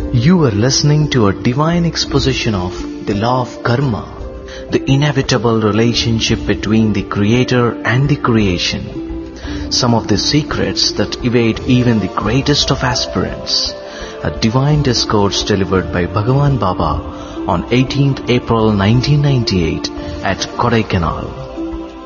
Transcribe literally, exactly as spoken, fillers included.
You are listening to a divine exposition of the law of karma, the inevitable relationship between the creator and the creation. Some of the secrets that evade even the greatest of aspirants. A divine discourse delivered by Bhagavan Baba on eighteenth April nineteen ninety-eight at Kodaikanal.